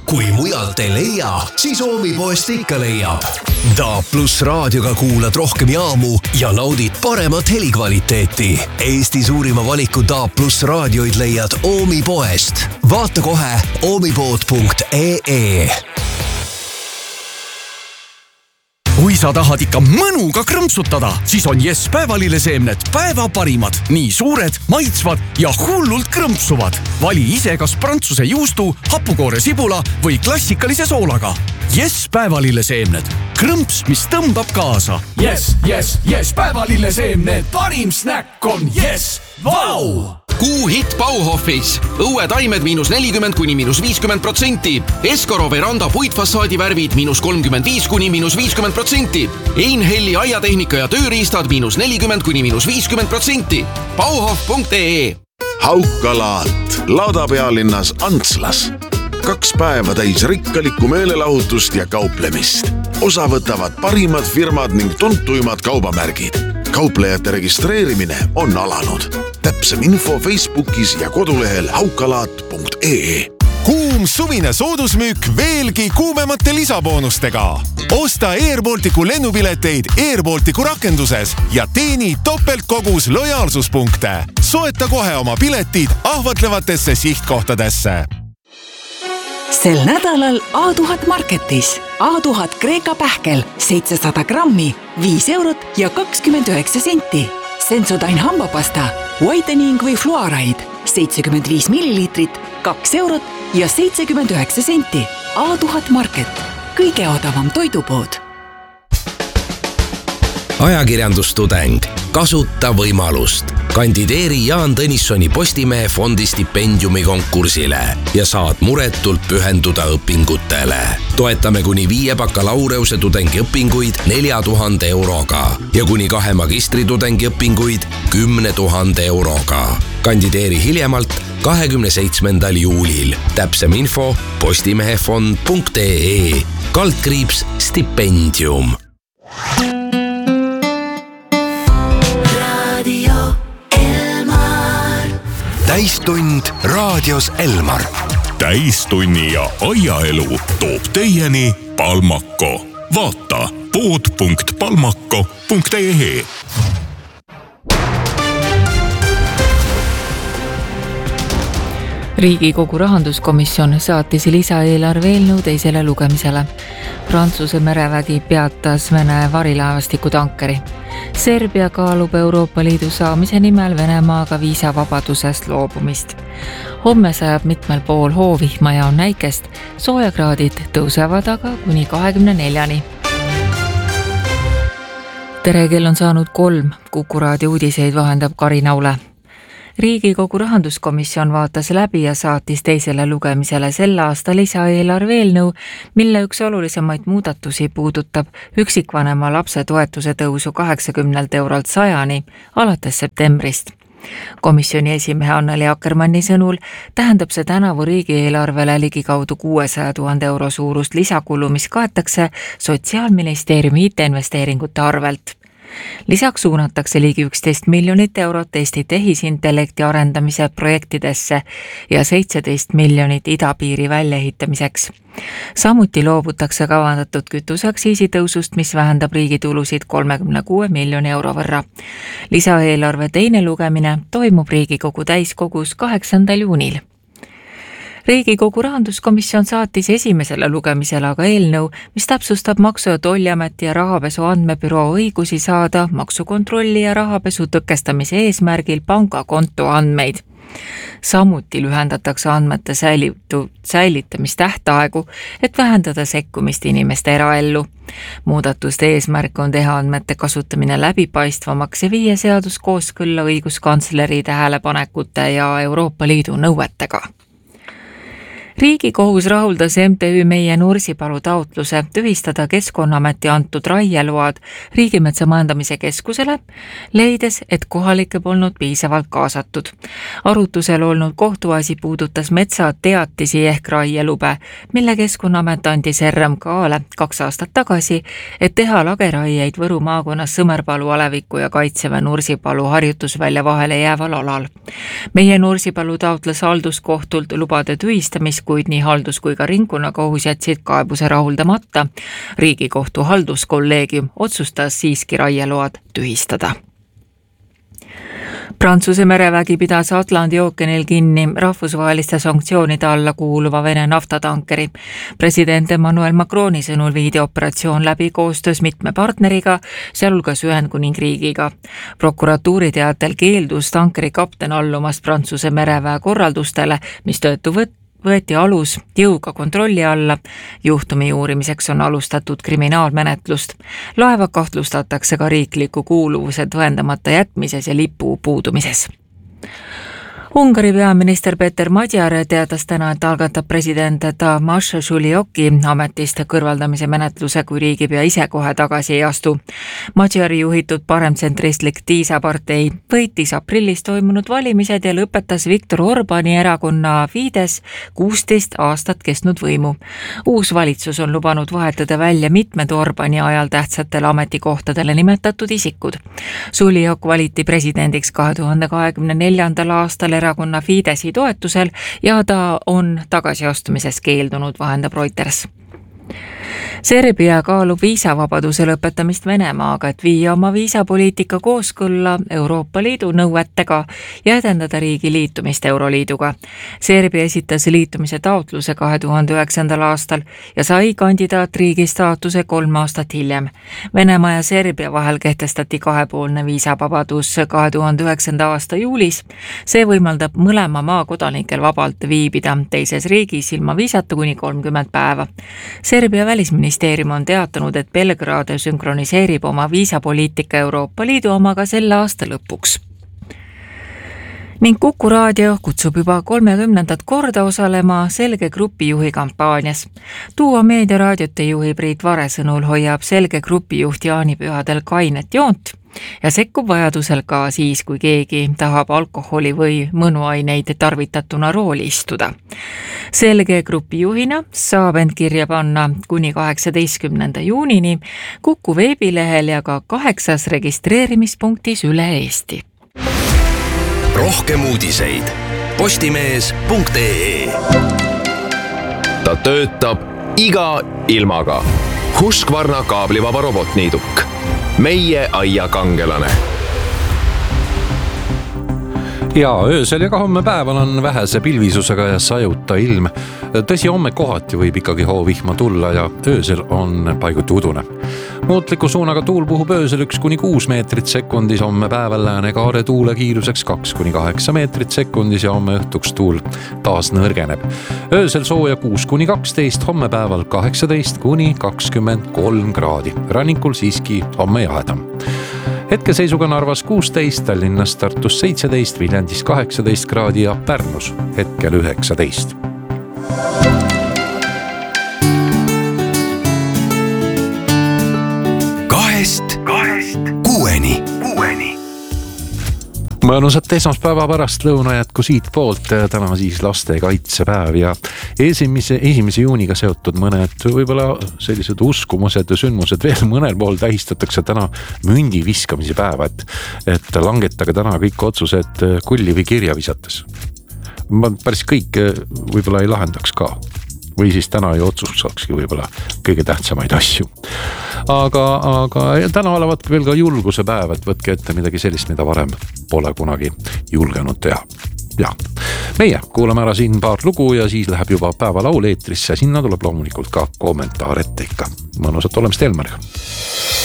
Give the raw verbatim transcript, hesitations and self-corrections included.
kui mujalt ei leia, siis Oomi-poest ikka leiab. Da pluss raadioga kuulad rohkem jaamu ja naudid paremat helikvaliteeti. Eesti suurima valiku Da pluss raadioid leiad Oomi-poest. Vaata kohe oomipood punkt ee. Kui sa tahad ikka mõnuga krõmpsutada, siis on Yes päevalilleseemned päeva parimad. Nii suured, maitsvad ja hullult krõmpsuvad. Vali ise kas prantsuse juustu, hapukoore sibula või klassikalise soolaga. Yes päevalilleseemned. Krõmps, mis tõmbab kaasa. Yes, yes, yes päevalilleseemned. Parim snäkk on Yes. Vau! Kuu hit Bauhofis. Õue taimed miinus nelikümmend kuni miinus viiskümmend protsenti. Escoro veranda puitfassaadi värvid miinus kolmkümmend viis kuni miinus viiskümmend protsenti. Einhelli aiatehnika ja tööriistad miinus nelikümmend kuni miinus viiskümmend protsenti. Bauhof punkt ee. Haukalaat. Lauda pealinnas Antslas. Kaks päeva täis rikkalikku meelelahutust ja kauplemist. Osa võtavad parimad firmad ning tuntuimad kaubamärgid. Kauplejate registreerimine on alanud. Täpsem info Facebookis ja kodulehel haukalaat punkt ee. Kuum suvine soodusmüük veelgi kuumemate lisaboonustega. Osta Air Balticu lennupileteid Air Balticu rakenduses ja teeni topeltkogus lojaalsuspunkte. Soeta kohe oma piletid ahvatlevatesse sihtkohtadesse. Sel nädalal A tuhat Marketis. A tuhat Kreeka pähkel, seitsesada grammi, viis eurot ja kakskümmend üheksa senti. Sensodyne hambapasta, whitening või fluoride, seitsekümmend viis milliliitrit, kaks eurot ja seitsekümmend üheksa senti. A tuhat Market, kõige odavam toidupood. Ajakirjandustudeng. Kasuta võimalust. Kandideeri Jaan Tõnissoni Postimehe fondi stipendiumi konkursile ja saad muretult pühenduda õpingutele. Toetame kuni viie bakalaureuse tudengi õpinguid nelja tuhande euroga ja kuni kahe magistritudengi õpinguid kümne tuhande euroga. Kandideeri hiljemalt kahekümne seitsmendal juulil. Täpsem info postimehefond punkt ee. Kaldkriips stipendium. Täistund raadios Elmar. Täistunni ja aiaelu toob teieni Palmako. Vaata pood punkt palmako punkt ee. Riigikogu rahanduskomisjon saatis lisaeelarve eelnõu teisele lugemisele. Prantsuse merevägi peatas Vene varilaevastiku tankeri. Serbia kaalub Euroopa Liidu saamise nimel Venemaaga viisavabadusest loobumist. Homme sajab mitmel pool hoovihma ja on näikest. Soojakraadid tõusevad aga kuni kahekümne neljani. Tere, kell on saanud kolm. Kuku raadio uudiseid vahendab Kari Naule. Riigikogu rahanduskomisjon vaatas läbi ja saatis teisele lugemisele selle aasta lisaeelarve eelnõu, mille üks olulisemaid muudatusi puudutab üksikvanema lapse toetuse tõusu kaheksakümnelt eurolt sajani alates septembrist. Komisjoni esimehe Anneli Akkermanni sõnul tähendab see tänavu riigieelarvele ligikaudu kuuesaja tuhande euro suurust lisakulu, mis kaetakse Sotsiaalministeeriumi I T-investeeringute arvelt. Lisaks suunatakse ligi üksteist miljonit eurot Eesti tehisintellekti arendamise projektidesse ja seitseteist miljonit idapiiri väljaehitamiseks. Samuti loobutakse kavandatud kütuseaktsiisi tõusust, mis vähendab riigi tulusid kolmekümne kuue miljoni euro võrra. Lisaeelarve teine lugemine toimub Riigikogu täiskogus kaheksandal juunil. Riigikogu rahanduskomisjon saatis esimesele lugemisele aga eelnõu, mis täpsustab Maksu- ja Tolliameti ja Rahapesu andmebüroo õigusi saada maksukontrolli ja rahapesu tõkestamise eesmärgil pangakonto andmeid. Samuti lühendatakse andmete säilitu, säilitamistähtaegu, et vähendada sekkumist inimeste eraellu. Muudatuste eesmärk on teha andmete kasutamine läbipaistvamaks ja viia seadus kooskõlla õiguskantsleri tähelepanekute ja Euroopa Liidu nõuetega. Riigikohus rahuldas M T Ü Meie Nursipalu taotluse tühistada Keskkonnaameti antud raieload Riigimetsa majandamise keskusele, leides, et kohalikke polnud piisavalt kaasatud. Arutusel olnud kohtuasi puudutas metsateatisi ehk raielube, mille Keskkonnaamet andis R M K-le kaks aastat tagasi, et teha lageraieid Võru maakonnas Sõmerpalu aleviku ja Kaitseväe Nursipalu harjutusvälja vahele jääval alal. Meie Nursipalu taotles halduskohtult lubade tühistamist kuid nii haldus- kui ka ringkonnakohus jätsid kaebuse rahuldamata. Riigikohtu halduskolleegium otsustas siiski raieload tühistada. Prantsuse merevägi pidas Atlandi ookeanil kinni rahvusvaheliste sanktsioonide alla kuuluva Vene naftatankeri. President Emmanuel Macroni sõnul viidi operatsioon läbi koostöös mitme partneriga, sealhulgas Ühendkuningriigiga. Prokuratuuri teatel keeldus tankeri kapten allumast Prantsuse mereväe korraldustele, mis töötu võt võeti alus jõuga kontrolli alla. Juhtumi uurimiseks on alustatud kriminaalmenetlust. Laeva kahtlustatakse ka riikliku kuuluvuse tõendamata jätmises ja lipu puudumises. Ungari peaminister Peter Magyar teatas täna, et algatab president Tamas Žulioki ametist kõrvaldamise menetluse, kui riigipea ise kohe tagasi ei astu. Magyari juhitud paremtsentristlik Tiisa partei võitis aprillis toimunud valimised ja lõpetas Viktor Orbani erakonna Fidesz kuusteist aastat kestnud võimu. Uus valitsus on lubanud vahetada välja mitmed Orbani ajal tähtsatele ametikohtadele nimetatud isikud. Žuliok valiti presidendiks kahe tuhande kahekümne neljandal aastal erakonna Fideszi toetusel ja ta on tagasiastumises keeldunud, vahendab Reuters. Serbia kaalub viisavabaduse lõpetamist Venemaaga, et viia oma viisapoliitika kooskõlla Euroopa Liidu nõuetega ja edendada riigi liitumist Euroliiduga. Serbia esitas liitumise taotluse kahe tuhande üheksandal aastal ja sai kandidaatriigi staatuse kolm aastat hiljem. Venemaa ja Serbia vahel kehtestati kahepoolne viisavabadus kahe tuhande üheksanda aasta juulis. See võimaldab mõlema maa kodanikel vabalt viibida teises riigis ilma viisata kuni kolmkümmend päeva. Serbia välisministeerium on teatanud, et Belgrad sünkroniseerib oma viisapoliitika Euroopa Liidu omaga selle aasta lõpuks. Ning Kuku raadio kutsub juba kolmekümnendat korda osalema Selge Grupi juhi kampaanias. Tuua meediaraadiote juhi Priit Vare sõnul hoiab Selge Grupi juht jaanipühadel kainet joont ja sekkub vajadusel ka siis, kui keegi tahab alkoholi või mõnuaineid tarvitatuna rooli istuda. Selge Grupi juhina saab end kirja panna kuni kaheksateistkümnenda juunini Kuku veebilehel ja ka kaheksas registreerimispunktis üle Eesti. Rohkem uudiseid postimees punkt ee. Ta töötab iga ilmaga. Husqvarna kaablivaba robotniiduk. Meie aia kangelane. Ja öösel ja ka homme päeval on vähese pilvisusega ja sajuta ilm. Tõsi, homme kohati võib ikkagi hoovihma tulla ja öösel on paiguti udune. Muutliku suunaga tuul puhub öösel üks kuni kuus meetrit sekundis, homme päeval lääne kaare tuule kiiruseks kaks kuni kaheksa meetrit sekundis ja homme õhtuks tuul taas nõrgeneb. Öösel sooja kuus kuni kaksteist, homme päeval kaheksateist kuni kakskümmend kolm kraadi. Rannikul siiski homme jahedam. Hetkeseisuga Narvas kuusteist, Tallinnas Tartus seitseteist, Viljandis kaheksateist kraadi ja Pärnus hetkel üheksateist. Kahest, kahest, kuueni, kuueni. Mõnusat esmaspäeva pärast lõuna jätku siit poolt, täna siis lastekaitsepäev ja esimese, esimese juuniga seotud mõned võib-olla sellised uskumused ja sündmused veel mõnel pool tähistatakse täna mündi viskamise päeva, et, et langetage täna kõik otsused kulli või kirja visates. Ma päris kõik võib-olla ei lahendaks ka. Või siis täna ei otsustakski võib-olla kõige tähtsamaid asju. Aga, aga täna olevat veel ka julguse päev, et võtke ette midagi sellist, mida varem pole kunagi julgenud teha. Ja, meie kuulame ära siin paar lugu ja siis läheb juba päevalaul eetrisse ja sinna tuleb loomulikult ka kommentaar ette ikka. Mõnusat olemist Elmariga.